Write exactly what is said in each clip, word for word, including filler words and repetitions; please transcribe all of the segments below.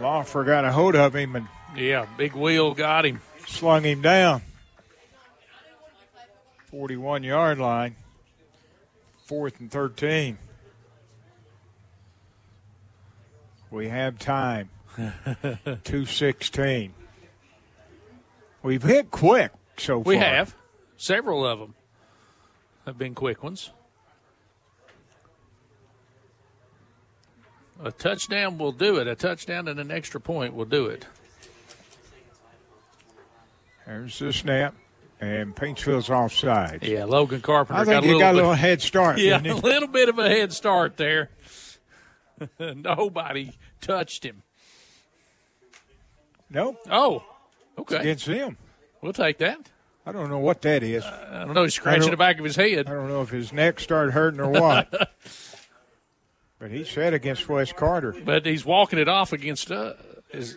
Lawfer got a hold of him and yeah, big wheel got him. Slung him down. forty-one-yard line. Fourth and thirteen. We have time. two sixteen. We've hit quick so far. We have. Several of them have been quick ones. A touchdown will do it. A touchdown and an extra point will do it. There's the snap, and Paintsville's offside. Yeah, Logan Carpenter I think got a he little got a bit, little head start. Yeah, didn't a he? little bit of a head start there. Nobody touched him. Nope. Oh, okay. It's against him. We'll take that. I don't know what that is. Uh, I don't know. He's scratching the back of his head. I don't know if his neck started hurting or what. But he said against Wes Carter. But he's walking it off against uh, his.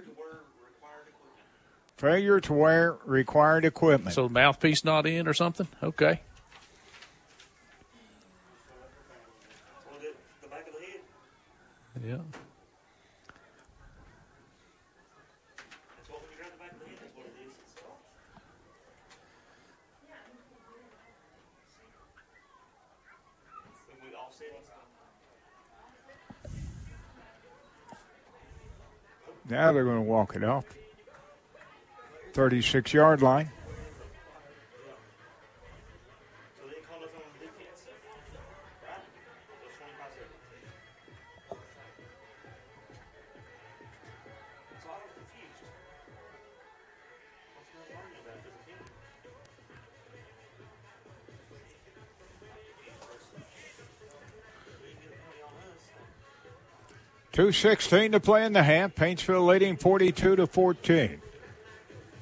Failure to wear required equipment. So mouthpiece not in or something? Okay. Yeah. Now they're going to walk it off. thirty-six-yard line. two sixteen to play in the half. Paintsville leading forty-two to fourteen.